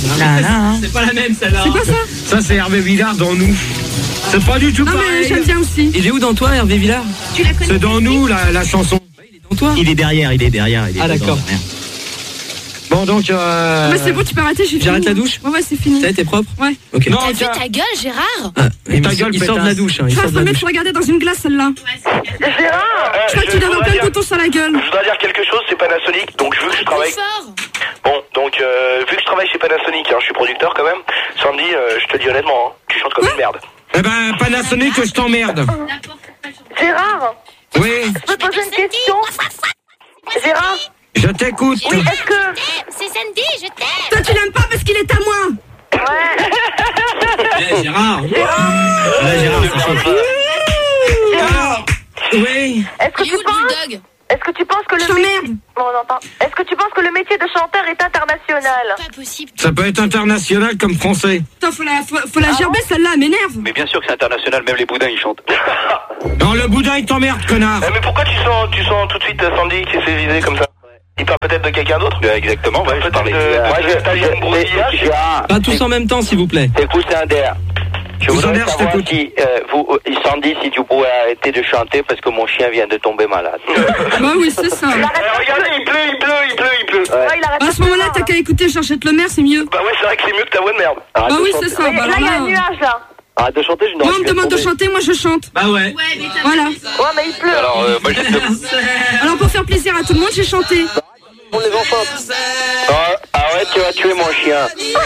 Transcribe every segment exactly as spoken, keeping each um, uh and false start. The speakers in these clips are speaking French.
Là, là. C'est pas la même celle-là. C'est quoi ça? Ça c'est Hervé Villard dans Nous. C'est pas du tout non, pareil. Non mais j'aime bien aussi. Il est où dans toi, Hervé Villard? Tu la connais? C'est dans Nous la, la chanson. Il est dans toi? Il est derrière, il est derrière. Il est ah d'accord. Bon donc euh... Mais c'est bon, tu peux arrêter, j'ai fini. J'arrête la douche? Ouais ouais, c'est fini. Ça t'es propre? Ouais. Ok. Non, t'as vu ta gueule, Gérard? Ah, il, ta gueule, il sort de la douche. Hein, il Je sort vais de la mettre douche. regarder dans une glace celle-là. Gérard, je crois que tu dois avoir plein de boutons sur la gueule. Je dois dire quelque chose, c'est Panasonic, donc vu que je travaille. Bon, donc euh, vu que je travaille chez Panasonic, hein, je suis producteur quand même. Sandy, euh, je te dis honnêtement, hein, tu chantes comme une merde. Eh ben Panasonic, je t'emmerde. Gérard. Oui. Je peux poser une question. Gérard. Je t'écoute. Oui, est-ce que... C'est Sandy, je t'aime. Toi tu l'aimes pas parce qu'il est à moi. Ouais. Eh, Gérard. Là, Gérard, Alors, oui. Est-ce que tu penses... Est-ce que tu penses que le métier... Bon, on entend. Est-ce que tu penses que le métier de chanteur est international? Pas possible. Ça peut être international comme français. Attends, faut la, faut, faut la gerber celle-là, elle m'énerve. Mais bien sûr que c'est international, même les boudins ils chantent. Non, le boudin il t'emmerde, connard. Eh, mais pourquoi tu sens, tu sens tout de suite Sandy qui s'est visé comme ça? Il parle peut-être de quelqu'un d'autre? Exactement, ouais, je parlais de... Moi, je... Pas tous en même temps, s'il vous plaît. Écoute, Sander. Je voudrais savoir si, euh, vous, Sandy, si tu pourrais arrêter de chanter parce que mon chien vient de tomber malade. Bah oui, c'est ça. Eh, regardez, il pleut, il pleut, il pleut, il pleut. Ouais. Ouais, à ce moment-là, t'as qu'à écouter Cherchette le maire, c'est mieux. Bah ouais, c'est vrai que c'est mieux que ta voix de merde. Bah oui, c'est ça. Bah là, il y a un nuage, là. Arrête de chanter, je n'aurais Moi, on me demande de chanter, moi je chante. Bah ouais. Voilà. Ouais, mais il pleut. Alors, euh, moi, je Alors, pour faire plaisir à tout le monde, j'ai chanté. On les enfants. Ah, arrête, tu vas tuer mon chien.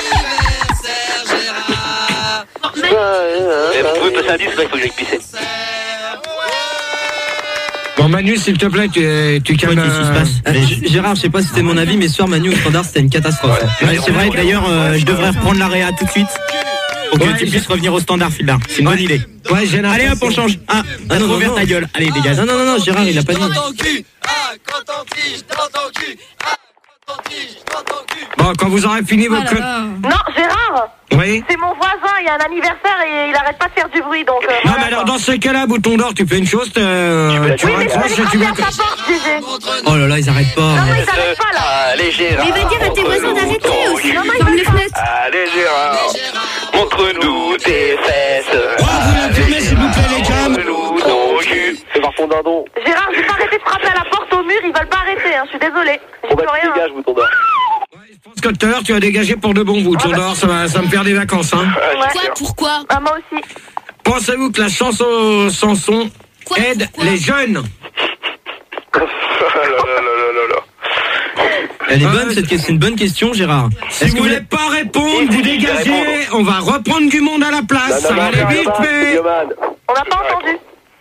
Eh, vous pouvez passer un disque, là, il faut que j'aille pisser. Bon Manu, s'il te plaît, tu, tu calmes... Qu'est-ce qui se passe? Euh, Gérard, je sais pas si c'était mon avis, mais ce soir, Manu au standard, c'était une catastrophe. Ouais, ouais, c'est vrai, d'ailleurs, euh, je devrais reprendre la réa tout de suite. Pour que Ouais, tu j'ai- puisses revenir au standard, Philbert. C'est une bonne idée. Ouais, j'ai Allez hop, on change. Ah, Ah non, trop ouvert non, ta non. gueule. Allez, dégage. Non, non, non, non, Gérard, il a pas dit. Bon, quand vous aurez fini vos... Oh là con- là. Non, Gérard, Oui. c'est mon voisin, il y a un anniversaire et il arrête pas de faire du bruit, donc... Euh, Non, voilà, mais alors, quoi. dans ce cas-là, Bouton d'Or, tu fais une chose, euh, tu Oui, mais je raccroches vais et tu frapper vas... à ta porte, Gégé. Oh là là, ils arrêtent pas. Non, mais ils arrêtent pas, là. Allez, Gérard. Mais va dire à tes voisins d'arrêter aussi. Non, non, il ferme les fenêtres. Allez, Gérard. Montre-nous tes fesses. Oh, vous la fermez, s'il vous plaît, les gars. Montre-nous ton cul. C'est par ton dindon. Gérard, je vais pas arrêter de frapper à la porte au mur, ils veulent pas arrêter, hein, je suis désolée. J'y On va peux te rien. dégage, Bouton d'Or. Je pense que tout à l'heure, tu vas dégager pour de bon Bouton d'Or, ça va, ça va me faire des vacances, hein. Ouais. Quoi? Pourquoi? Ah, moi aussi. Pensez-vous que la chanson chanson Quoi? aide Pourquoi? les jeunes? Elle est Ah, bonne, cette question. C'est une bonne question, Gérard. Si Est-ce vous que vous voulez êtes... pas répondre, vous dégagez, on va reprendre du monde à la place, ça va aller vite, mais... On n'a pas entendu.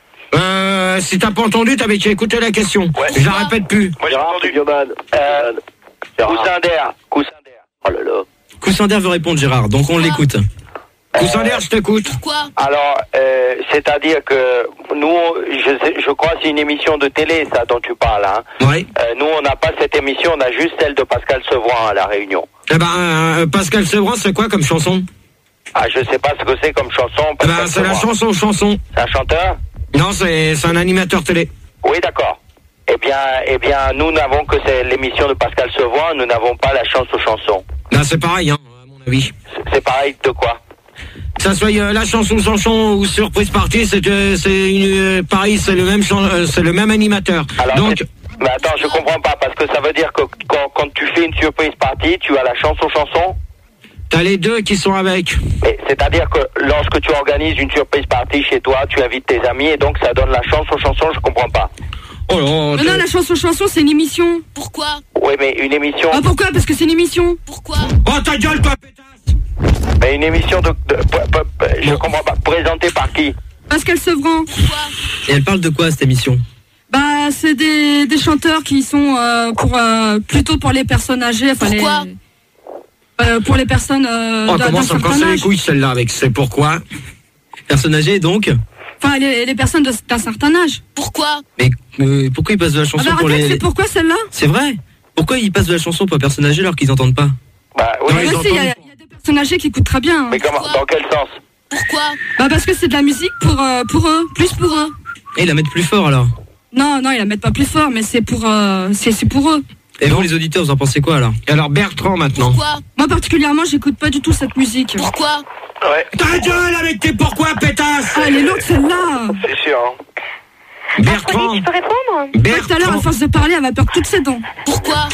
Euh, si t'as pas entendu, t'avais qu'à écouter la question. Ouais. Je la répète plus. Moi, j'ai entendu. Bioman. Euh, Coussin d'air. Coussin d'air. Oh là là. Coussin veut répondre, Gérard, donc on l'écoute. Coussin d'air, je t'écoute. Pourquoi? Alors, euh, c'est-à-dire que nous, je, sais- je crois que c'est une émission de télé, ça, dont tu parles. Hein. Oui. Euh, nous, on n'a pas cette émission, on a juste celle de Pascal Sevran à La Réunion. Eh ben, euh, Pascal Sevran, c'est quoi comme chanson? Ah, je sais pas ce que c'est comme chanson. Eh ben, Pascal c'est la Sevran. chanson chanson. C'est un chanteur? Non, c'est c'est un animateur télé. Oui, d'accord. Eh bien, eh bien, nous n'avons que c'est l'émission de Pascal Sevran, nous n'avons pas la chance aux chansons. Là, c'est pareil, hein, à mon avis. C'est- C'est pareil de quoi? Que ça soit euh, la chanson chanson ou surprise party, c'est euh, c'est une euh, pareil, c'est le même chan- euh, c'est le même animateur. Alors, Donc, c'est- mais attends, je comprends pas, parce que ça veut dire que quand, quand tu fais une surprise party, tu as la chance aux chansons? t'as les deux qui sont avec. Mais c'est-à-dire que lorsque tu organises une surprise party chez toi, tu invites tes amis et donc ça donne la chance aux chansons, je comprends pas. Oh là, Mais non, la chanson chanson, c'est une émission. Pourquoi? Oui, mais une émission, Ah, pourquoi? Parce que c'est une émission. Pourquoi? oh ta gueule, toi, pétasse. mais une émission de, de- p- p- p- je comprends pas, présentée par qui? Pascal Sevran. Pourquoi? Et elle parle de quoi, cette émission? Bah, c'est des, des chanteurs qui sont euh, pour euh, plutôt pour les personnes âgées. Enfin, Pourquoi? les, euh, pour les personnes euh, Oh, d'un comment d'un ça me certain casse les âge. couilles, celle-là, avec c'est pourquoi. Personne âgée, donc? Enfin, les, les personnes de- d'un certain âge. Pourquoi? Mais euh, pourquoi ils passent de la Ah chanson bah, pour arrêtez, les... c'est pourquoi celle-là? C'est vrai? Pourquoi ils passent de la chanson pour personnes âgées alors qu'ils entendent pas? Bah oui, Non, Bah, ils si, il y, a- entendent. il y a des personnes âgées qui écoutent très bien. hein. mais comment, dans quel sens? Pourquoi? Bah, parce que c'est de la musique pour, euh, pour eux, plus pour eux. Et ils la mettent plus fort, alors? Non, non, ils la mettent pas plus fort, mais c'est pour, euh, c'est c'est pour eux. Et vous, les auditeurs, vous en pensez quoi alors? Alors Bertrand maintenant. Pourquoi? Moi particulièrement, j'écoute pas du tout cette musique. Pourquoi? Ouais. Ta gueule avec tes pourquoi, pétasse! Ah, elle est lourde celle-là. C'est sûr, hein. Bertrand. Tu peux répondre? Tout à l'heure, à Bertrand. force de parler, elle va perdre toutes ses dents. Pourquoi?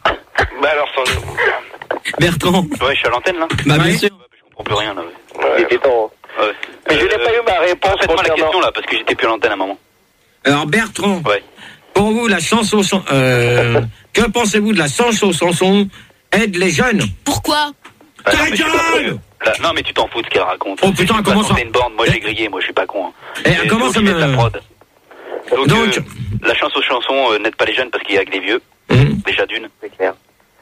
Bah alors, sans... Bertrand. Ouais, je suis à l'antenne là. Bah, bien Ouais. sûr. Je comprends plus rien là. Ouais. Ouais. Il était temps. Ouais. Mais je n'ai pas eu ma réponse. Faites-moi la question là, parce que j'étais plus à l'antenne à un moment. Alors Bertrand. Ouais. Pour vous, la chanson, chan- euh, que pensez-vous de la chanson chanson aide les jeunes? Pourquoi? Ah, Ta non, mais je suis pas gueule sérieux. Là, non mais tu t'en fous de ce qu'elle raconte. Oh, putain, Je comment passe ça une borne, moi j'ai grillé, moi je suis pas con. Hein. Eh, Et comment c'est ça aussi me- de la prod. Donc, Donc- euh, la chanson chanson euh, n'aide pas les jeunes parce qu'il y a que des vieux, Mmh. déjà d'une. C'est clair.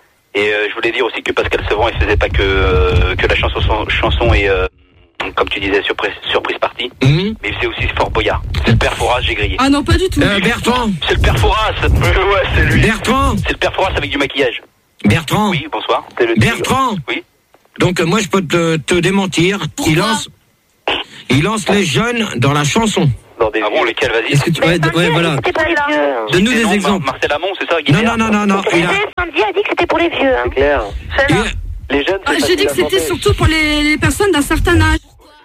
Et euh, je voulais dire aussi que Pascal Sevran il faisait pas que euh, que la chanson chanson et euh, comme tu disais surprise surprise party, Mmh. mais il faisait aussi Fort Boyard. C'est le père Fouras, j'ai grillé. Ah non, pas du tout. Euh, Bertrand. C'est le père Fouras. Ouais, c'est lui. Bertrand. C'est le père Fouras avec du maquillage. Bertrand. Oui, bonsoir. C'est le tigre. Bertrand. Oui. Donc euh, moi je peux te, te démentir. Pourquoi? Il lance, il lance les jeunes dans la chanson. Ah bon, lequel, vas-y. Est-ce que tu. Ouais, d- ouais, voilà. C'était pour les vieux. Donne-nous Et des non, exemples. Mar- Marcel Amont, c'est ça, Non Guilherme non non non non. Il a, Sandy a dit que c'était pour les vieux. Hein. C'est clair. il a- Les jeunes, Ah, j'ai dit que c'était surtout pour les, les personnes d'un certain âge.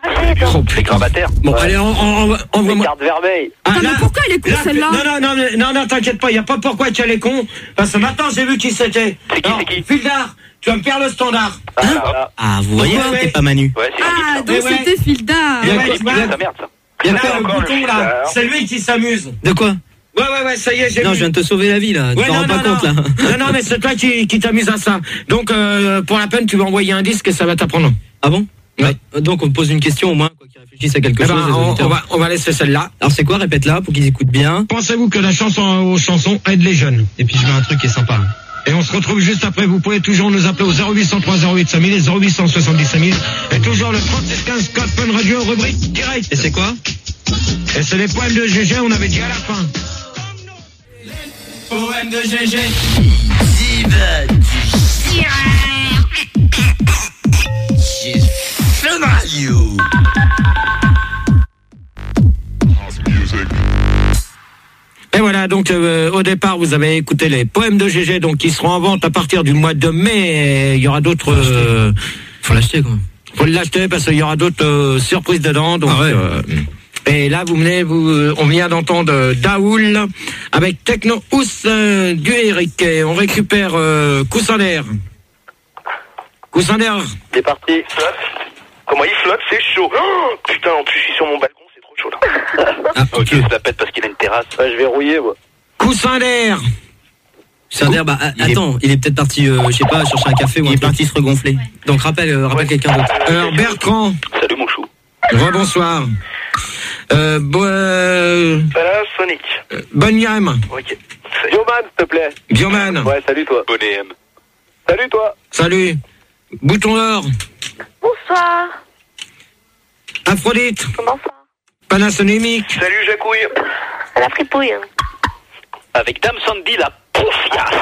Oh, les grabataires. bon allez on, on, on, envoie-moi. Carte vermeille. Ah, Attends, mais là- pourquoi elle est con là, celle-là? Non non non mais- non non t'inquiète pas, il y a pas pourquoi tu es con parce que maintenant j'ai vu qui c'était. C'est qui, Alors, c'est qui Fildar, tu vas me faire le standard. Ah, Ah, vous voyez, Ouais, ouais. t'es pas Manu. ouais, c'est Ah, Philippe, donc Mais ouais. c'était Filda. Il y a- ça. Philippe, il y a- sa merde, ça. Il y a C'est pas le encore le bouton là, Fildar. c'est lui qui s'amuse. De quoi? Ouais ouais ouais ça y est j'ai Non, vu. je viens de te sauver la vie là. Tu Ouais, t'en non, rends pas non, compte non. là. Non, non, mais c'est toi qui, qui t'amuse à ça. Donc, euh, pour la peine, tu vas envoyer un disque et ça va t'apprendre. Ah bon? Ouais. Donc on me pose une question au moins, quoi, qui réfléchisse à quelque Eh chose. ben, les on, auditeurs. on va, on va laisser celle-là. Alors c'est quoi? Répète-la pour qu'ils écoutent bien. Pensez-vous que la chanson aux chansons aide les jeunes? Et puis je mets un truc qui est sympa. Et on se retrouve juste après. Vous pouvez toujours nous appeler au zéro huit cent trois zéro huit cinq mille et zéro huit cent soixante-dix cinq mille. Et toujours le trente-six quinze code Fun Radio, rubrique direct. Et c'est quoi? Et c'est les poèmes de G G, on avait dit à la fin. Poème de G G. Et voilà, donc euh, au départ, vous avez écouté les poèmes de G G, donc qui seront en vente à partir du mois de mai. Et il y aura d'autres. Euh, Faut l'acheter quoi. faut l'acheter parce qu'il y aura d'autres euh, surprises dedans. Donc, Ah ouais. euh, et là, vous venez, vous, euh, on vient d'entendre euh, Daoul avec Techno Ous euh, du Eric. Et on récupère euh, Coussin d'air. Coussin d'air. C'est parti. Flotte. Comment il flotte, c'est chaud. Oh, putain, en plus je suis sur mon balcon, c'est trop chaud là. Ah, Ok, je la pète parce qu'il a une terrasse. Ouais, je vais rouiller, moi. Coussin d'air. C'est un air, bah, Il est- attends, il est peut-être parti, euh, je sais pas, chercher un café ou un Il est truc. parti se regonfler. Donc rappelle, euh, rappelle quelqu'un d'autre. Alors Bertrand. Salut, mon chou. Rebonsoir. Euh, bo- euh, Panasonic. bonne gamme. Ok. Bioman, s'il te plaît. Bioman. Ouais, salut, toi. Bonnet M. Salut, toi. Salut. Bouton d'or. Bonsoir. Aphrodite. Comment ça? Panasonic. Salut Jacouille. À la fripouille. Avec Dame Sandy, la pouffiasse.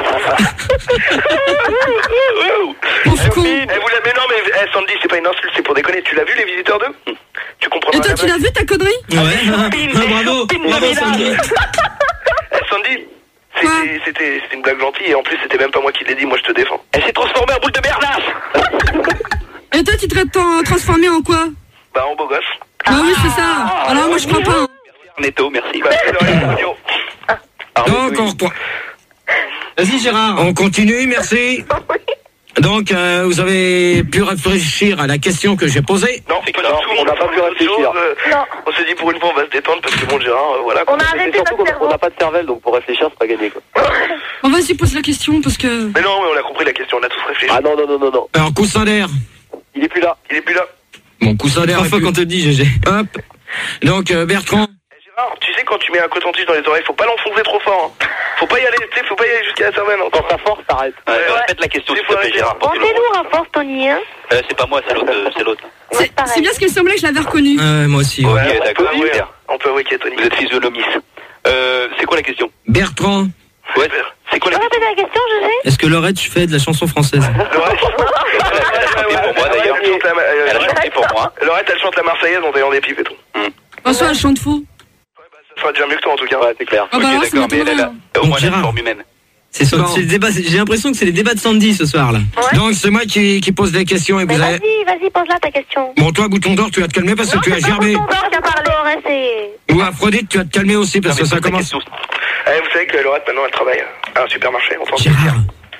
Pauvre con. Eh, vous l'avez, mais non, mais eh, Sandy, c'est pas une insulte, c'est pour déconner. Tu l'as vu, les visiteurs d'eux? Tu comprends Et pas toi, la tu l'as vu ta connerie? Ouais. Ah, bravo, bravo Sandy. Eh, Sandy, Quoi? c'était, c'était, c'était une blague gentille et en plus, c'était même pas moi qui l'ai dit, moi je te défends. Elle s'est transformée en boule de merdasse. Et toi, tu te traites transformé en quoi? Bah, en beau gosse. Bah oui, c'est ça. Alors moi, je crois pas. Netto, merci. Bah, c'est le reste radio. Donc, on, reprend. Vas-y Gérard. On continue, merci. Donc, euh, vous avez pu réfléchir à la question que j'ai posée. Non, C'est pas que du non, tout, on n'a pas pu autre réfléchir. chose, euh, Non. On s'est dit pour une fois, on va se détendre parce que bon, Gérard, euh, voilà. On a arrêté notre cerveau. pas de cervelle, donc pour réfléchir, c'est pas gagné, quoi. Bon, vas-y, pose la question parce que. Mais non, mais on a compris la question, on a tous réfléchi. Ah non, non, non, non, non. Alors, coussin d'air. Il est plus là. Il est plus là. Bon, coussin d'air. Parfois est qu'on plus- te dit G G. Hop. Donc, euh, Bertrand. Eh, Gérard, tu sais, quand tu mets un coton-tige dans les oreilles, faut pas l'enfoncer trop fort. Hein. Faut pas y aller, tu sais, faut pas y aller jusqu'à la cervelle. Quand ça force, t'arrêtes. Ouais, Ouais. répète la question, Il s'il faut te plaît, arrêter. Gérard. Bon, pour que c'est le- lourd à force, Tony, hein? Euh, c'est pas moi, c'est l'autre. euh, C'est l'autre. C'est Ouais, pareil. c'est bien ce qu'il me semblait que je l'avais reconnu. Ouais, moi aussi. Ouais, Ouais. Ok, on peut d'accord, avouer, super. hein. On peut avouer qu'il y a Tony. Vous êtes physionomiste. Euh, c'est quoi la question? Bertrand. Ouais, c'est quoi Tu la peux question? répéter la question, je sais? Est-ce que Laurette fait de la chanson française? Laurette, pour moi, d'ailleurs. Elle chante la, euh, Elle a chanté pour moi. Laurette, elle chante la Marseillaise en taillant des pipes et tout. En soi, elle chante faux. Ça sera déjà mieux que toi en tout cas. Ouais, c'est clair. Ah bah Ok, alors, ça d'accord, mais elle, elle a m'étonnerait. au Donc, moins elle a une Gérard. forme humaine. C'est, son- Bon. c'est le débat. c'est- J'ai l'impression que c'est les débats de Sandy ce soir là. Ouais. Donc c'est moi qui, qui pose des questions et Mais vous avez... vas-y, vas-y, pose-la ta question. Bon, toi, Bouton d'Or, tu vas te calmer parce que Non, tu as c'est pas germé. Bouton d'Or qui a parlé, hein, c'est... Ou Aphrodite, tu vas te calmer aussi parce que ça commence. Eh, vous savez que Laurette, maintenant, elle travaille à un supermarché. On s'en Gérard.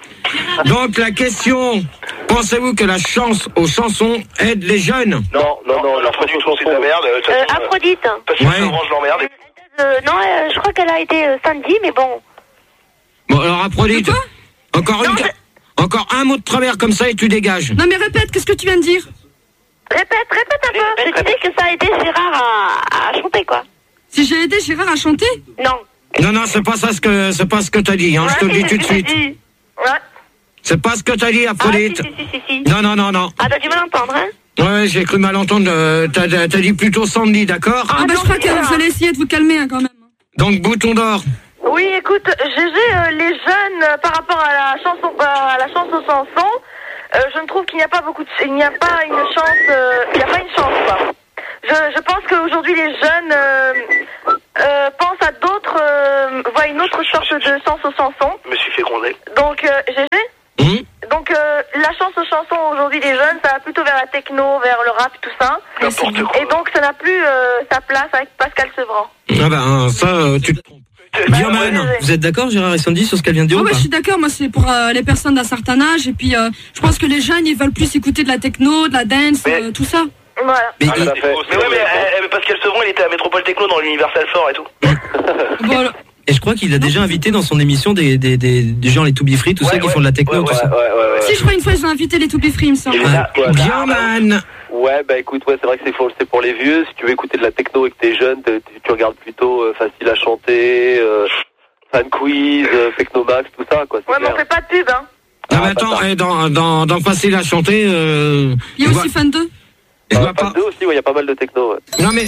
Donc la question, pensez-vous que la chance aux chansons aide les jeunes? Non, non, non, la production, c'est de la merde. De toute Euh, façon, euh, Aphrodite. parce que Ouais. souvent, je l'emmerde. Euh, non, euh, je crois qu'elle a été euh, Sandy, mais bon. Bon, alors Aphrodite, encore, une, Non, ca- encore un mot de travers comme ça et tu dégages. Non mais répète, qu'est-ce que tu viens de dire? Répète, répète un peu. Répète, Je disais que ça a aidé Gérard à, à chanter, quoi. Si j'ai aidé Gérard à chanter? Non. Non, non, c'est pas ça ce que c'est pas ce que t'as dit, hein, je te le dis tout de suite. Ouais. C'est pas ce que t'as dit, Ah, si, Aphrodite. si, si, si, si. Non, non, non, non. Ah, t'as dû mal entendre, hein? Ouais, j'ai cru mal entendre. euh, t'as, t'as dit plutôt Sandy, d'accord? Ah, bah non, je crois que Gérard. vous allez essayer de vous calmer hein, quand même. Donc Bouton d'Or. Oui, écoute, G G, euh, les jeunes, euh, par rapport à la chanson, euh, à la chance aux chansons, euh, je ne trouve qu'il n'y a pas beaucoup de, il n'y a pas une chance, euh, il n'y a pas une chance, quoi. Je, je pense qu'aujourd'hui les jeunes euh, euh, pensent à d'autres, euh, voient une autre sorte de chance aux chansons. Je me suis fait gronder. Donc, euh, G G. Hum Donc euh, la chance aux chansons aujourd'hui des jeunes, ça va plutôt vers la techno, vers le rap, tout ça. N'importe quoi. Et donc ça n'a plus euh, sa place avec Pascal Sevran. Ah ben ça, euh, tu te trompes. Diamant. Vous êtes d'accord, Gérard et Sandy, sur ce qu'elle vient de dire Ah ou ouais, pas je suis d'accord, moi c'est pour euh, les personnes d'un certain âge et puis euh, je pense que les jeunes ils veulent plus écouter de la techno, de la dance, Mais- euh, tout ça. Voilà. Mais Ah, il- tout à fait. Mais ouais, mais, euh, mais Pascal Sevran, il était à Métropole Techno dans l'Universal Fort et tout. Voilà. Et je crois qu'il a déjà invité dans son émission des, des, des, des gens, les To Be Free, tout ça, Ouais, qui ouais. font de la techno, Ouais, tout ouais, ça. ouais, ouais, ouais. Si je crois une fois ils ont invité les To Be Free, il me semble. Il est là, ouais. Diamant. Ouais, bah écoute, ouais, c'est vrai que c'est pour, c'est pour les vieux. Si tu veux écouter de la techno et que t'es jeune, t'es- tu regardes plutôt euh, Facile à chanter, euh, Fan Quiz, euh, Technomax, tout ça, quoi. c'est Ouais, mais on clair. fait pas de pub, hein. Ah, mais Ah, attends, bah, eh, dans, dans, dans Facile à chanter, euh, Il y a je aussi vois- Fan deux. je Ah, vois Fan pas. deux aussi, ouais, il y a pas mal de techno, ouais. Non mais,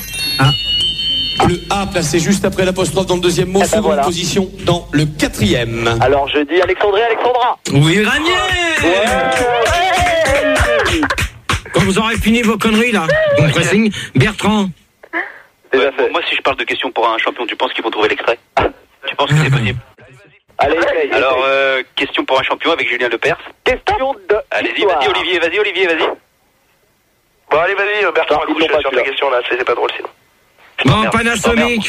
Le A placé juste après l'apostrophe dans le deuxième mot, Eh ben seconde voilà. position dans le quatrième. Alors je dis Alexandre et Alexandra. oui, Ranier. Quand vous aurez fini vos conneries là, on pressing. Bertrand. Déjà Ouais, fait. moi, si je parle de questions pour un champion, tu penses qu'ils vont trouver l'extrait? Tu penses que c'est possible? Allez, essaye, Alors, essaye. euh, question pour un champion avec Julien Lepers. Question de Allez-y, histoire. vas-y, Olivier, vas-y, Olivier, vas-y. Bon, allez, vas-y, Bertrand, Non, ils accouche l'ont pas, sur ta celui-là. question là, c'est c'est pas drôle sinon. Bon, Merde, Panasonic.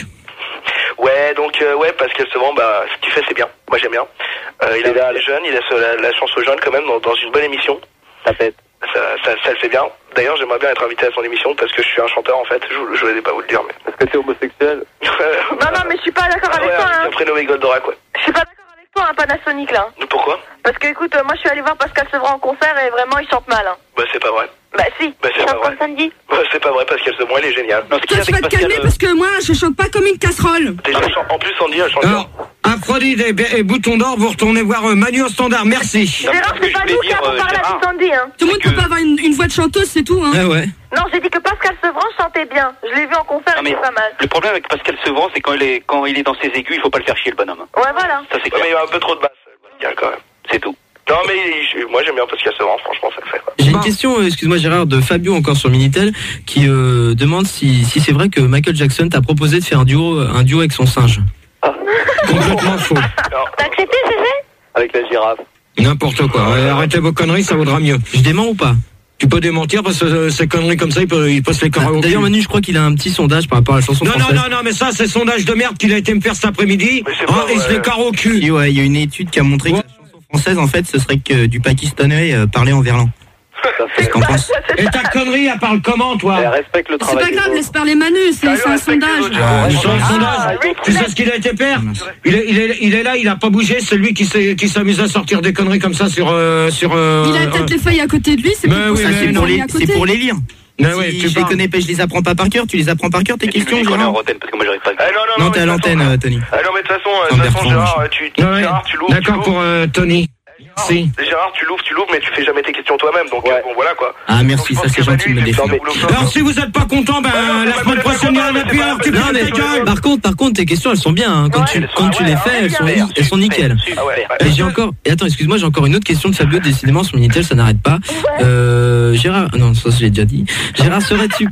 Ouais, donc, euh, ouais, Pascal Sevran, bah, ce qu'il fait, c'est bien. Moi, j'aime bien. Euh, il C'est a dalle. les jeunes, il laisse la, la chance aux jeunes quand même dans, dans une bonne émission. Ça pète. Ça, ça, ça le fait bien. D'ailleurs, j'aimerais bien être invité à son émission parce que je suis un chanteur en fait. Je, je voulais pas vous le dire, mais. Est-ce que t'es homosexuel? Non, non, mais je suis pas d'accord avec ouais, toi, hein. un prénommé Goldorak, ouais. Je suis pas d'accord avec toi, hein, Panasonic, là. Pourquoi? Parce que, écoute, euh, moi, je suis allé voir Pascal Sevran en concert et vraiment, il chante mal, hein. Bah, c'est pas vrai. Bah, si. Bah, c'est Chante pas vrai. comme Sandy. Bah, c'est pas vrai, Pascal Sevran, il est génial. Non, ce qu'il y Toi a tu vas avec te calmer Pascal, parce que moi je chante pas comme une casserole. Déjà, en plus, Sandy, elle chante Alors, Aphrodite et, et Bouton d'Or, vous retournez voir euh, Manu au standard. Merci. Gérard, ce que c'est je pas voulais nous qui dire, avons euh, parlé Gérard. avec Sandy, hein. Tout le monde que- peut pas avoir une, une voix de chanteuse, c'est tout. Hein. Ah ouais. Non, j'ai dit que Pascal Sevran chantait bien. Je l'ai vu en concert Non, et mais c'est pas mal. le problème avec Pascal Sevran, c'est quand il est, quand il est dans ses aigus, il faut pas le faire chier, le bonhomme. Ouais, voilà. Ça, c'est Ouais, mais clair. il y a un peu trop de basse, euh, quand même. C'est tout. Non, mais je- moi, j'aime bien Pascal Sevran, franchement, ça le fait. Quoi. J'ai Bon. une question, euh, excuse-moi Gérard, de Fabio encore sur Minitel, qui euh, demande si, si c'est vrai que Michael Jackson t'a proposé de faire un duo, un duo avec son singe. Complètement faux. T'as accepté, G G? Avec la girafe. N'importe quoi. Ouais, arrêtez vos conneries, ça vaudra mieux. Je dément ou pas? Tu peux démentir parce que euh, ces conneries comme ça, il peut, il peut se les carrer au cul. D'ailleurs Manu, je crois qu'il a un petit sondage par rapport à la chanson Non, non, française. non, non, mais ça, c'est sondage de merde qu'il a été me faire cet après-midi. Mais c'est Ah, pas il se vrai. les carre au cul. Et ouais, il y a une étude qui a montré que la chanson française, en fait, ce serait que du pakistanais euh, parlé en verlan. Qu'est-ce qu'on pense? Et ta connerie, elle parle comment, toi? Elle respecte le C'est travail pas des grave, autres. laisse parler Manu, c'est Sérieux, c'est un respectez les sondage. autres. Ah, Ouais. sur le Ah, sondage, oui, tu sais ce qu'il a été faire? Il est, il est, il est là, il a pas bougé, c'est lui qui s'est, qui s'amuse à sortir des conneries comme ça sur, euh, sur, euh, Il a peut-être les feuilles à côté de lui, c'est Mais peut-être pour oui, ça mais qu'il non, est Pour les- à C'est côté. pour les lire. Mais Si ouais, tu je les parles. connais pas, je les apprends pas par cœur. Tu les apprends par cœur tes Et tu me questions, dis qu'on est en Gérard? antenne, parce que moi, j'arrive pas à le Ah, faire. non, non, Non, t'es à mais de l'antenne, toute façon- euh, Tony. Ah non, mais de toute façon, euh, Comme de toute façon, Bertrand, Gérard, tu, tu, Ouais, ouais. Gérard, tu l'ouvres. tu D'accord l'ouvres. pour euh, Tony. Si. Gérard, tu l'ouvres, tu l'ouvres, mais tu fais jamais tes questions toi-même, donc Ouais. euh, bon, voilà quoi. Ah, Donc, merci, je ça pense c'est que gentil de me Manu, il fait défendre. un boulot fort. Alors si vous êtes pas content, ben Bah non, la c'est semaine pas- prochaine il y a un c'est happy pas- hour, tu c'est fais pas- ta c'est pas- gueule. Par contre, par contre, tes questions elles sont bien. Hein. Quand Ouais, tu, elles quand sont- tu ouais, les ouais, fais, elles sont, bien. elles sont nickel. Ah ouais, ouais. Et j'ai encore. Et attends, excuse-moi, j'ai encore une autre question de Fabio. Décidément, sur Minitel, ça n'arrête pas. Euh, Gérard, non, ça je l'ai déjà dit. Gérard, serais-tu,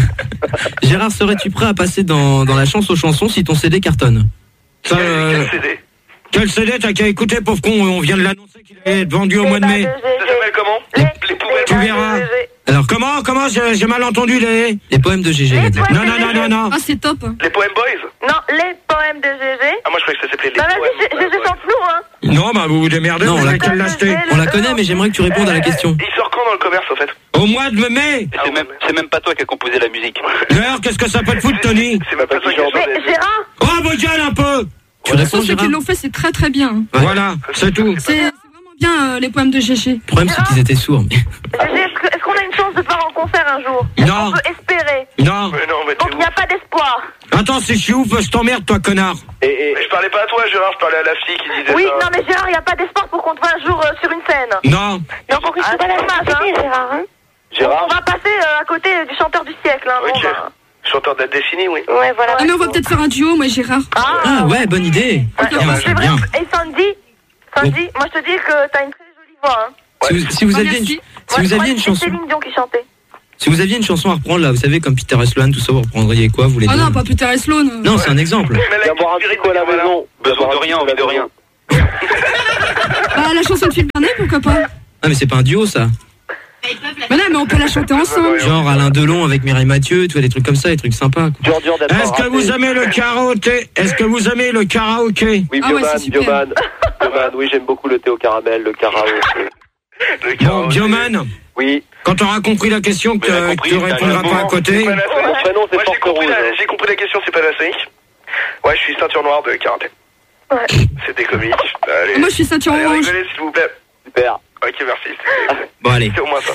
Gérard, serais-tu prêt à passer dans, dans la chance aux chansons si ton C D cartonne? Ça, euh, Quel C D? Quel C D t'as qu'à écouter, pauvre con, on vient de l'annoncer qu'il allait être vendu au mois de mai. Ça s'appelle comment? Les poubelles. Tu verras. Alors comment, comment, j'ai j'ai mal entendu les... Les poèmes de G G. il a dit. Non, non, non, non, non. Ah, c'est top. Les poèmes boys? Non, les poèmes de G G. Ah, moi je croyais que ça s'appelait les Bah poèmes. vas-y, G G chante-nous, hein. Non, bah vous vous démerdez, Non, vous on avez l'a- qu'à l'acheter. On la connaît, mais j'aimerais que tu répondes à la question. Il sort quand dans le commerce, au fait? Au mois de mai. Et C'est même, c'est même pas toi qui as composé la musique. D'ailleurs, qu'est-ce que ça peut te foutre, Tony? C'est même pas toi qui as Mais chanté. Gérard, Oh, vos gueules un peu. Tu De toute réponds, façon, ceux Gérard? qui l'ont fait, c'est très très bien. Voilà, c'est tout. C'est c'est vraiment bien euh, les poèmes de G G. Le problème, c'est qu'ils étaient sourds. mais- G G, est-ce que- est-ce qu'on a une chance de te voir en concert un jour? Non. On peut espérer. Non. Mais non, mais Donc t'es il n'y a ouf. pas d'espoir. Attends, si je suis ouf, je t'emmerde, toi, connard. Et, et Mais je parlais pas à toi, Gérard, je parlais à la fille qui disait Oui, ça. non mais Gérard, il n'y a pas d'espoir pour qu'on te voit un jour euh, sur une scène. Non. Non, pour que Ah, c'est pas dommage, hein. Gérard, hein. Gérard, On va passer euh, à côté du chanteur du siècle, hein. Bon, Ok. bah. Chanteur date définie, oui. Ouais, voilà. Ah, mais on va peut-être faire un duo, moi et Gérard. Ah ouais, bonne idée. Ouais, Ah, bah, c'est j'aime vrai. bien. Et Sandy, Sandy, moi je te dis que t'as une très jolie voix, hein. Si vous, si vous Ah, aviez une, merci. si Moi, vous je aviez croyais une que c'était chanson, Céline Dion qui chantait. si vous aviez une chanson à reprendre là, vous savez comme Peter Sloan, tout ça, vous reprendriez quoi, vous les Ah deux? non, pas Peter et Sloan. Non, c'est un exemple. Mais elle a viens boire un inspiré petit coup à la voilà. maison. Besoin de rien, envie de rien. Bah, la chanson de Phil Bernet, pourquoi pas? Ah mais c'est pas un duo ça. Mais non, mais on peut la chanter ensemble. Genre Alain Delon avec Mireille Mathieu, tu vois des trucs comme ça, des trucs sympas. quoi. dur, dur d'être Est-ce que raté. vous aimez le karaoké? Est-ce que vous aimez le karaoké? Oui, Ah ouais, Bioman, c'est super. Bioman. Bioman, oui, j'aime beaucoup le thé au caramel, le karaoké. Le Bon, karaoké. Bioman, Oui, quand t'auras compris la question, que Mais j'ai compris, tu répondras t'as pas à côté. Panasonic. Mon prénom, c'est Moi, j'ai Porte compris, Rouge. la, j'ai compris la question, c'est Panasonic. Ouais, je suis ceinture noire de karaté. Ouais. C'était comique. Allez, Moi, je suis ceinture allez orange. rigolez, s'il vous plaît. super. Ok, merci. C'est- Bon allez. C'est au moins ça.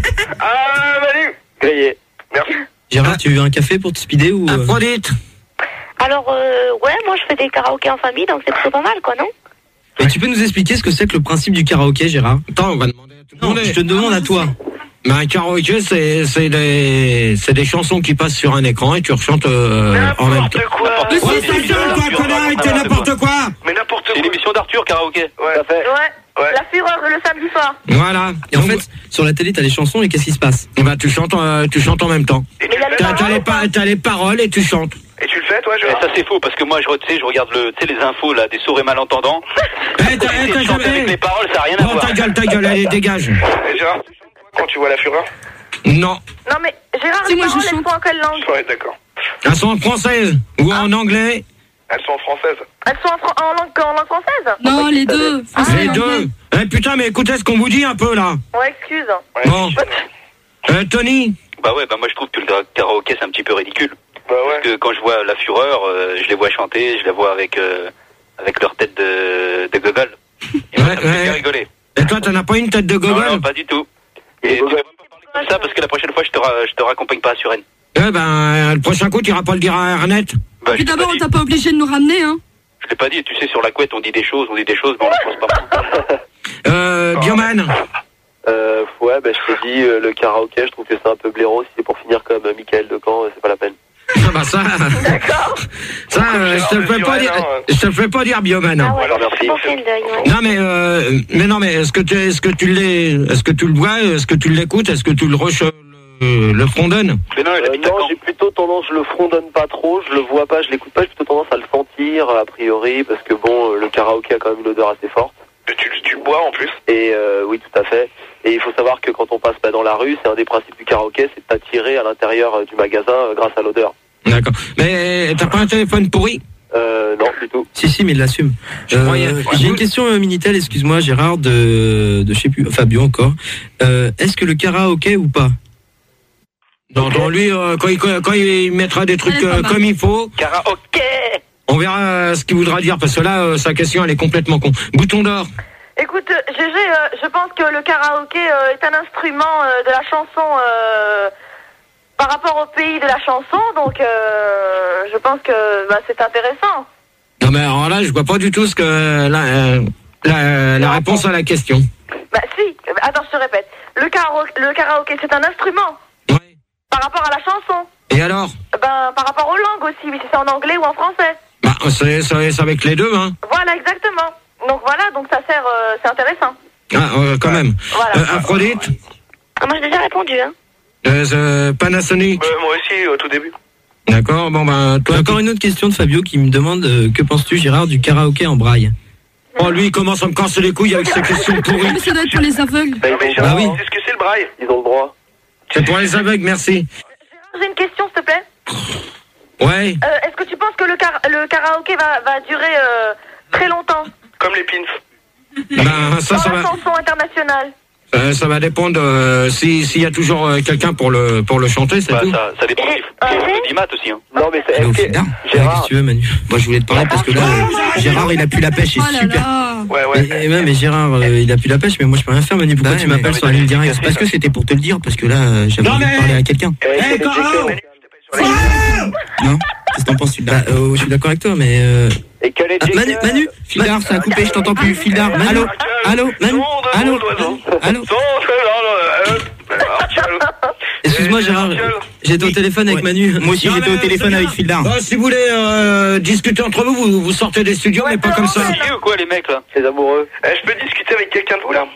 Ah, Manu. Grillé. Merci. Gérard, tu veux un café pour te speeder ou euh, Aphrodite. Alors, euh, ouais, moi je fais des karaokés en famille, donc c'est plutôt pas mal, quoi, non? Mais tu peux nous expliquer ce que c'est que le principe du karaoké, Gérard? Attends, on va demander à tout le Non, monde. je te demande à toi. Mais un karaoké, c'est c'est des c'est des chansons qui passent sur un écran et tu rechantes euh, en même temps. N'importe quoi. Mais Ouais, c'est ta ça, gueule, toi, connard, t'es n'importe quoi. Mais n'importe C'est quoi. une émission d'Arthur, karaoké. Ouais. Tout à fait. Ouais. Ouais. La fureur le samedi soir. Voilà. Et en Donc, fait, sur la télé, t'as les chansons et qu'est-ce qui se passe? bah, tu chantes, euh, tu chantes en même temps. Et Mais tu il y a le les fais, T'as t'as les, pa- t'as les paroles et tu chantes. et tu le fais, toi, Mais Gérard? ça c'est faux parce que moi je, re- tu sais, je regarde le, tu sais, les infos là des sourds et malentendants. Eh, t'as- eh, Essayer t'as de chanter jamais- avec les paroles, ça n'a rien à Oh, voir. ta gueule, ta gueule, allez, dégage. Et Gérard, tu chantes quoi quand tu vois la fureur? Non. Non mais Gérard, Si, les moi, je paroles, elles chante. sont en quelle langue? Ouais, d'accord. Elles sont en française ou en anglais. Elles sont en française. Elles sont en, fran- en langue, en langue française? Non, les deux. Français Les et anglais. deux. Eh, putain, mais écoutez ce qu'on vous dit un peu là. Ouais, excuse. Ouais. Bon. Euh, Tony. Bah ouais, bah moi je trouve que le karaoké c'est un petit peu ridicule. Bah ouais. Parce que quand je vois la fureur, euh, je les vois chanter, je les vois avec euh, avec leur tête de, de gogol. Et moi, Ouais, ça me fait ouais. bien rigoler. Et toi, t'en as pas une tête de Non, gogol? non, pas du tout. Et tu vas pas me parler comme ça parce que la prochaine fois je te, ra- je te raccompagne pas à Suresnes. Eh ben, le prochain coup, tu iras pas le dire à Ernest. Bah, Puis je t'ai d'abord, pas on dit. t'a pas obligé de nous ramener, hein. Je l'ai pas dit, tu sais, sur la couette on dit des choses, on dit des choses, mais on ne pense pas. Euh, Bioman. Euh, ouais, bah, je t'ai dit, euh, le karaoké, je trouve que c'est un peu blaireau. Si c'est pour finir comme euh, Michael Decamp, euh, c'est pas la peine. Ah bah ça, ça, euh, je te le fais pas dire, je te le fais pas dire, Bioman. Ah ouais, Alors, c'est merci. bon, c'est le deuil, ouais. Non mais, euh, mais non mais, est-ce que tu, est-ce que tu l'es, est-ce que tu le vois, est-ce que tu l'écoutes, est-ce que tu le rush, le, le fredonnes? Mais non, il Euh, habite à non, Caen. j'ai plutôt tendance, je le fredonne pas trop, je le vois pas, je l'écoute pas, j'ai plutôt tendance à le sentir, a priori, parce que bon, euh, le karaoké a quand même une odeur assez forte. Tu, tu bois en plus. Et euh, oui, tout à fait. Et il faut savoir que quand on passe pas dans la rue, c'est un des principes du karaoké, c'est de t'attirer à l'intérieur euh, du magasin euh, grâce à l'odeur. D'accord. Mais t'as pas un téléphone pourri? Euh, non, du tout. Si, si, mais il l'assume. Je Euh, croyais. J'ai une question euh, Minitel, excuse-moi Gérard, de, de je sais plus, Fabio encore. Euh, Est-ce que le karaoké ou pas? Non, dans lui, euh, quand, il, quand il mettra des trucs Elle est pas euh, mal. comme il faut, Karaoké. on verra euh, ce qu'il voudra dire, parce que là, euh, sa question, elle est complètement con. Bouton d'or. Écoute, G G, euh, je pense que le karaoké euh, est un instrument euh, de la chanson euh, par rapport au pays de la chanson, donc euh, je pense que bah, c'est intéressant. Non mais alors là, je vois pas du tout ce que la, euh, la, la réponse à la question. Bah si, attends, je te répète. Le, karo- le karaoké, c'est un instrument Ouais. par rapport à la chanson. Et alors? Ben, par rapport aux langues aussi, mais si c'est en anglais ou en français. Bah, c'est, c'est, c'est avec les deux, hein. Voilà, exactement. Donc voilà, donc ça sert, euh, c'est intéressant. Ah, euh, quand même. Voilà. Euh, Aphrodite, Ah, moi j'ai déjà répondu, hein. euh, euh, Panasonic. Bah, moi aussi, au tout début. D'accord, bon ben, toi, J'ai encore une autre question de Fabio qui me demande euh, que penses-tu Gérard du karaoké en braille? Oh, lui, il commence à me casser les couilles avec ses questions pourries. Mais ça doit être pour les aveugles. Non, mais Gérard, Bah oui. c'est ce que c'est le braille. Ils ont le droit. C'est pour les aveugles, merci. J'ai une question, s'il te plaît. Ouais. Euh, Est-ce que tu penses que le, car- le karaoké va, va durer euh, très longtemps Comme les pins. Ben, ça, dans ça la va, chanson internationale? euh, ça va dépendre euh, si- s'il y a toujours euh, quelqu'un pour le, pour le chanter, c'est Bah, tout. ça, ça dépend du, Et- du mat aussi. Hein. Non, mais c'est. Allez au est-ce que- Fildar. Ouais, Gérard, qu'est-ce que tu veux, Manu? Moi, je voulais te parler parce que là, euh, Gérard, il a plus la pêche, Oh c'est là super. là. Ouais, ouais. Et, et ouais, mais Gérard, euh, il a plus la pêche, mais moi je peux rien faire, Manu. Pourquoi Bah tu ouais, m'appelles mais- sur la ligne directe? C'est parce que c'était pour te le dire, parce que là, euh, j'avais Non, envie de mais- parler à quelqu'un. Eh, Caro Non? Qu'est-ce que t'en penses, Fildar? Bah, euh, je suis d'accord avec toi, mais. Euh... Et quel est Ah, Manu, Manu, Fildar, ça a coupé, je t'entends plus. Fildar, allô? Allô? Manu? Allô? Allô? Excuse-moi, Gérard, j'étais au téléphone avec Manu. Moi aussi, Non, j'étais mais, au téléphone c'est avec bien. Fildar. Bah, si vous voulez euh, discuter entre vous, vous, vous sortez des studios, mais pas comme ça. C'est ou quoi les mecs là? Les amoureux. Eh, je peux discuter avec quelqu'un de vous là?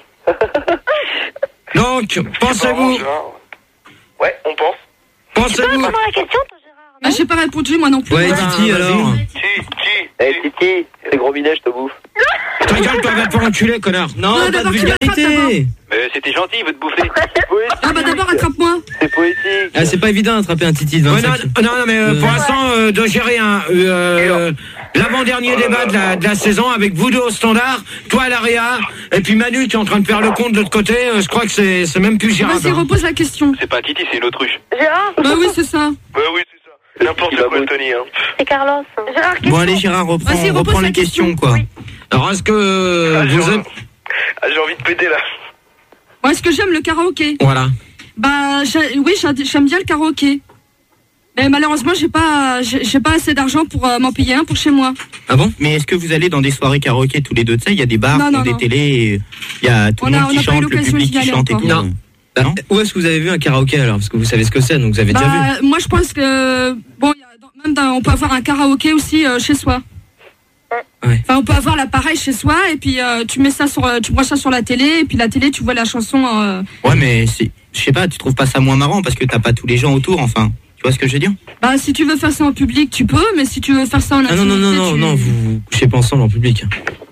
Donc, pensez-vous, Ouais, on pense. pensez-vous. Comment la question, toi, Gérard? Bah, j'ai pas répondu, moi non plus. Ouais, Ouais, Titi, vas-y. alors. Si, si. Eh, Titi, c'est gros minet, je te bouffe. Ta gueule, toi, va te faire enculer, connard. Non, Ouais, pas de d'abord, tu l'attrapes, vulgarité. Mais c'était gentil, il veut te bouffer. C'est poétique. Ah bah d'abord, attrape-moi. C'est poétique. Ah, c'est pas évident d'attraper un Titi de Ouais, non, vingt-cinq. non, non, mais euh, pour Euh. l'instant, euh, de gérer un, euh, l'avant-dernier débat de la, de la saison avec vous deux au standard, toi à l'Aria, et puis Manu, tu es en train de faire le compte de l'autre côté. euh, je crois que c'est, c'est même plus gérable. Vas-y, hein. repose la question. C'est pas Titi, c'est une autruche. Gérard, Bah oui, c'est ça. Ouais, oui, c'est ça. C'est n'importe Il va quoi, brûler. Tony. Hein. C'est Carlos. Gérard, question. Bon, allez, Gérard, reprends, Vas-y, repose reprends la les questions, question. quoi. Oui. Alors, est-ce que euh, Ah, j'ai vous envie- êtes... ah, j'ai envie de péter là. Moi, est-ce que j'aime le karaoké? Voilà. Bah j'ai- oui, j'ai- j'aime bien le karaoké. Mais malheureusement, j'ai pas, j'ai j'ai pas assez d'argent pour euh, m'en payer un pour chez moi. Ah bon? Mais est-ce que vous allez dans des soirées karaoké tous les deux? Tu sais, il y a des bars, Non, qui ont non, des non. télés, et il y a tout On le a- monde on qui n'a pas eu chante, le l'occasion public d'y qui aller chante et encore. tout. Non. Bah, Non. où est-ce que vous avez vu un karaoké alors? Parce que vous savez ce que c'est, donc vous avez déjà vu. Bah, moi, je pense que bon, il y a dans- même dans- on peut avoir un karaoké aussi euh, chez soi. Ouais. Enfin, on peut avoir l'appareil chez soi et puis euh, tu mets ça sur, euh, tu branches ça sur la télé et puis la télé, tu vois la chanson. euh, Ouais, mais c'est, je sais pas, tu trouves pas ça moins marrant parce que t'as pas tous les gens autour, enfin. Tu vois ce que je veux dire? Bah, si tu veux faire ça en public, tu peux, mais si tu veux faire ça en Ah intimité, non, non, non, non, tu... non, vous vous couchez pas ensemble en public.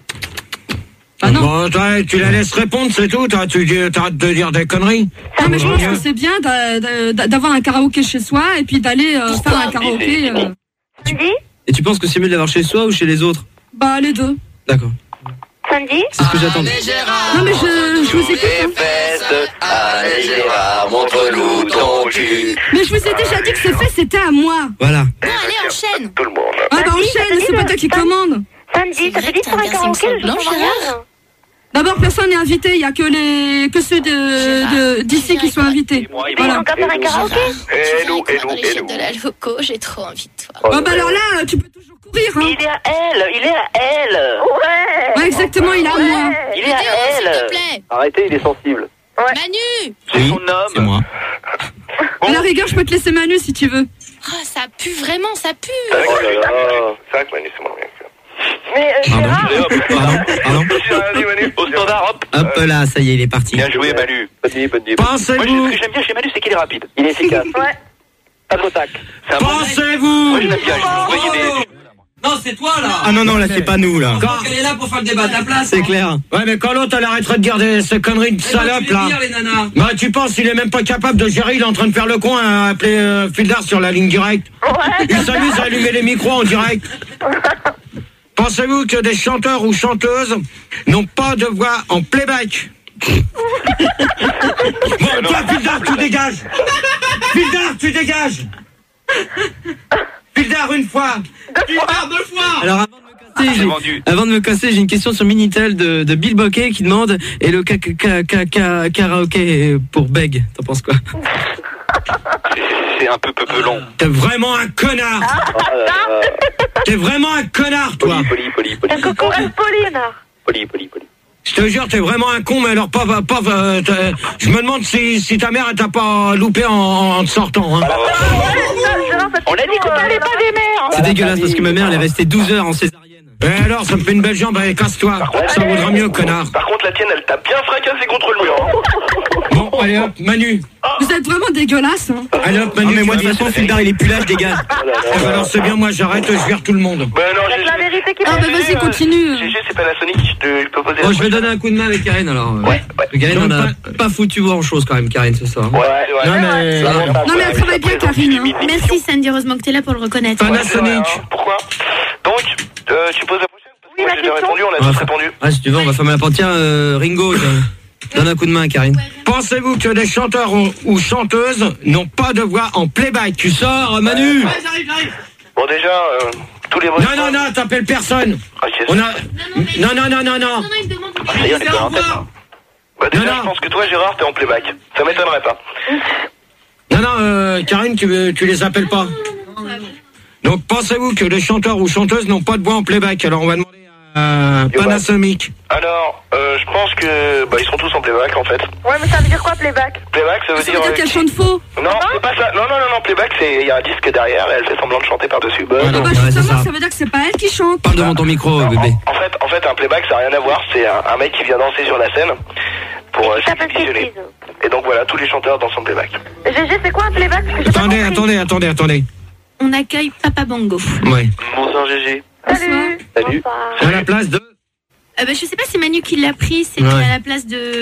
Ah non. Bon, toi, tu la laisses répondre, c'est tout. T'as- Tu dis- t'arrêtes de dire des conneries. Non, mais je pense Ouais. que c'est bien d'a- d'a- d'avoir un karaoké chez soi et puis d'aller euh, faire un karaoké. euh, Sandy? Et tu penses que c'est mieux de l'avoir chez soi ou chez les autres? bah, les deux. D'accord. Sandy? C'est ce que j'attends. Non, mais je, je vous écoute. hein. Allez Gérard, montre-nous ton cul. Mais je vous ai déjà dit que ce fait, c'était à moi. Voilà. Bon, allez, enchaîne. Tout le monde. Ah, bah, enchaîne, c'est pas toi qui commande. Sandy, t'as fait dit sur un karaoké le jour de ton mariage? D'abord, personne n'est invité, il y a que les que ceux de de- d'ici qui sont invités. Moi, il Mais Voilà. on va faire un karaoké? Et nous, et nous, dans les et chefs nous. de la loco, j'ai trop envie de toi. Oh, bah alors là, tu peux toujours courir. Hein. Il est à elle, il est à elle. Ouais. Ouais, exactement, il est à moi. Il est à Vidéo, s'il te elle. plaît. Arrêtez, il est sensible. Manu. C'est Oui, son c'est homme. moi. À la rigueur, je peux te laisser Manu si tu veux. Oh, ça pue vraiment, ça pue. C'est vrai que Oh là Manu, là. c'est vrai que Manu, c'est moins bien que ça. Mais euh, Pardon, Gérard, pardon, pardon. J'ai rien dit, Manu. Au standard, hop. Hop là, ça y est, il est parti. Bien joué, Manu. Bonne nuit, bonne nuit. Moi, je- Pensez-vous, ce que j'aime bien chez Manu, c'est qu'il est rapide. Il est efficace. ouais. Tac au tac. C'est un bon mec. pensez-vous, Moi, je l'aime bien. Je voyais des... Non, c'est toi là. Ah non, non, là, c'est pas nous, là. quand, Elle est là pour faire le débat à ta place. C'est clair. ouais, mais quand l'autre, elle arrêterait de dire des, ces conneries de salope, là. les nanas. Bah, tu penses, il est même pas capable de gérer, il est en train de faire le coin à appeler euh, Fildar sur la ligne directe. Il s'amuse à allumer les micros en direct. Pensez-vous que des chanteurs ou chanteuses n'ont pas de voix en playback? Bon, toi, Fildar, tu dégages. Fildar, tu dégages. Fildar, une fois. Fildar, deux fois. Alors avant de me casser, C'est j'ai- vendu. avant de me casser, j'ai une question sur Minitel de, de Bill Bokeh qui demande et le ca- ca- ca- ca- karaoké pour Beg, t'en penses quoi? C'est- C'est un peu peu peu long. T'es vraiment un connard. Ah là là. T'es vraiment un connard, toi. Poli, poli, poli, Un poli. coco reste Pauline. Poli, poli, poli. Je te jure, t'es vraiment un con, mais alors pas, pas, pas euh, t'as- je me demande si, si ta mère elle t'a pas loupé en, en te sortant. Hein. On a dit qu'on n'allait pas des mères. C'est dégueulasse parce que ma mère elle est restée douze heures en césarienne. Et alors, ça me fait une belle jambe, allez, casse-toi. Ça vaudra mieux, connard. Par contre, la tienne, elle t'a bien fracassé contre le mur. hein. Bon, Allez hop, Manu. Vous êtes vraiment dégueulasse. Hein. Allez hop, Manu. Non, mais moi, de toute façon, Fildar, il est plus là, je dégage. Eh ben alors c'est bien, moi j'arrête, je vire tout le monde. Ben non, C'est la vérité qui Ah bah vas-y, continue. G G, c'est Panasonic, je te- je peux poser la Bon, je vais question. donner un coup de main avec Karine alors. Ouais, ouais. Karine, on Donc, a pas foutu grand chose quand même, Karine, ce soir. Ouais, c'est vrai. Non mais... Non mais elle travaille bien, Karine. Hein. Merci Sandy, heureusement que t'es là pour le reconnaître. Ouais, c'est vrai, Panasonic. hein. Pourquoi? Donc, euh, tu poses la prochaine? Parce que Oui, moi, la j'ai déjà question. répondu, on a Ouais. tous répondu. Ah, si tu veux, on va fermer la porte. Tiens, euh, Ringo, tiens, donne un coup de main à Karine. Pensez-vous que des chanteurs ou, ou chanteuses n'ont pas de voix en playback? Tu sors, Manu. Bon, déjà, euh, tous les votes. Non, non, non, t'appelles personne. Ah, c'est On ça. a... Non, non, non, non, non. Ah, ça y est, on est pas en tête, là. Bah, déjà, Non, non. je pense que toi, Gérard, t'es en playback. Ça m'étonnerait pas. Non, non, euh, Karine, tu, tu les appelles pas. Donc, pensez-vous que les chanteurs ou chanteuses n'ont pas de voix en playback? Alors, on va demander à Panasonic. Alors, euh, je pense que, bah, ils sont tous en playback, en fait. Ouais, mais ça veut dire quoi, playback? Playback, ça veut Ça dire. veut dire euh, qu'elle qui- chante faux. Non, c'est pas ça. Non, non, non, non, playback, c'est, il y a un disque derrière et elle fait semblant de chanter par-dessus. Bah, Ouais, non. non. Bah ouais, c'est justement, ça. ça veut dire que c'est pas elle qui chante. Parle devant ton micro, Non, bébé. En, en fait, en fait, un playback, ça n'a rien à voir. C'est un, un mec qui vient danser sur la scène pour euh, Ça s'appelle s'exhibitionner. striptease. Et donc voilà, tous les chanteurs dansent en playback. G G, c'est quoi un playback? Parce que j'ai pas Attendez, compris. attendez, attendez, attendez. On accueille Papa Bango. Ouais. Bonsoir G G. Salut. Salut. À la place de... Euh, bah, je sais pas si Manu qui l'a pris, c'était Ouais. à la place de